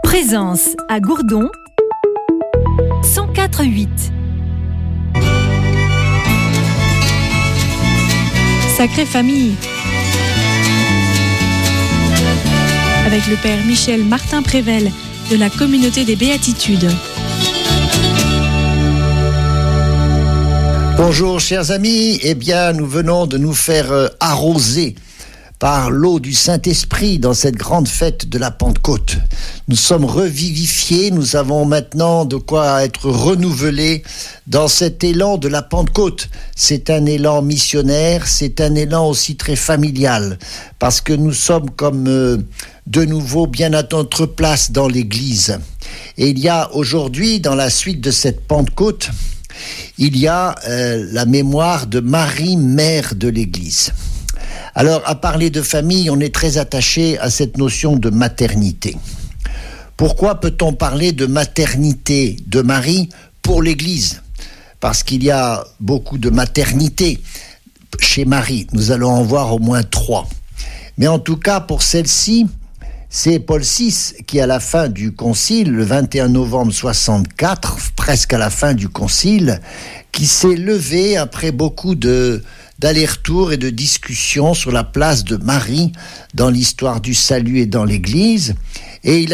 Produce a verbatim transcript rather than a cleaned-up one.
Présence à Gourdon, cent quatre virgule huit. Sacrée famille. Avec le père Michel Martin Prével de la communauté des Béatitudes. Bonjour chers amis, eh bien nous venons de nous faire euh, arroser par l'eau du Saint-Esprit dans cette grande fête de la Pentecôte. Nous sommes revivifiés, nous avons maintenant de quoi être renouvelés dans cet élan de la Pentecôte. C'est un élan missionnaire, c'est un élan aussi très familial, parce que nous sommes comme euh, de nouveau bien à notre place dans l'Église. Et il y a aujourd'hui, dans la suite de cette Pentecôte, il y a euh, la mémoire de Marie, mère de l'Église. Alors, à parler de famille, on est très attaché à cette notion de maternité. Pourquoi peut-on parler de maternité de Marie pour l'Église ? Parce qu'il y a beaucoup de maternité chez Marie. Nous allons en voir au moins trois. Mais en tout cas, pour celle-ci, c'est Paul six qui, à la fin du concile, le vingt et un novembre soixante-quatre, presque à la fin du concile, qui s'est levé après beaucoup de, d'allers-retours et de discussions sur la place de Marie dans l'histoire du salut et dans l'Église. Et il